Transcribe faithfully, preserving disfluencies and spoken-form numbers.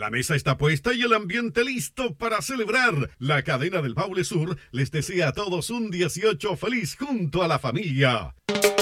La mesa está puesta y el ambiente listo para celebrar. La cadena del Baule Sur les desea a todos un dieciocho feliz junto a la familia.